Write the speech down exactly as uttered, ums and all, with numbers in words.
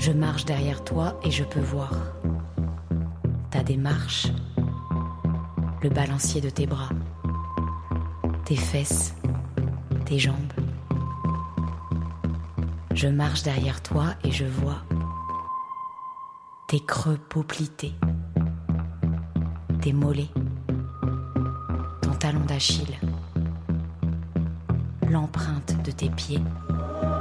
Je marche derrière toi et je peux voir ta démarche, le balancier de tes bras, tes fesses, tes jambes. Je marche derrière toi et je vois tes creux poplités, tes mollets, ton talon d'Achille, l'empreinte de tes pieds